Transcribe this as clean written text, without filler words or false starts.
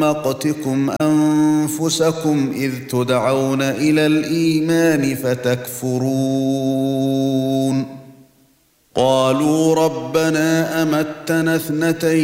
مقتكم أنفسكم إذ تدعون إلى الإيمان فتكفرون قالوا ربنا أمتنا اثنتين